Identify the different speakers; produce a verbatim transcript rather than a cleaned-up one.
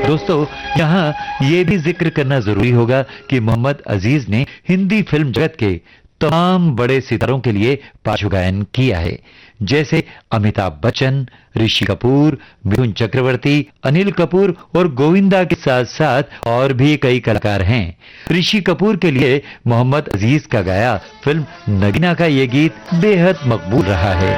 Speaker 1: दोस्तों, यहाँ ये भी जिक्र करना जरूरी होगा कि मोहम्मद अजीज ने हिंदी फिल्म जगत के तमाम बड़े सितारों के लिए पार्श्व गायन किया है, जैसे अमिताभ बच्चन, ऋषि कपूर, मिथुन चक्रवर्ती, अनिल कपूर और गोविंदा के साथ साथ और भी कई कलाकार हैं। ऋषि कपूर के लिए मोहम्मद अजीज का गाया फिल्म नगीना का ये गीत बेहद मकबूल रहा है।